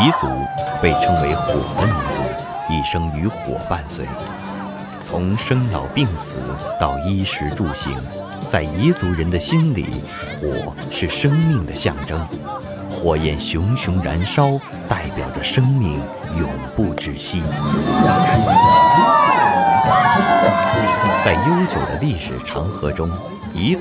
彝族被称为火的民族，一生与火伴随。从生老病死到衣食住行，在彝族人的心里，火是生命的象征。火焰熊熊燃烧，代表着生命永不止息。在悠久的历史长河中，彝族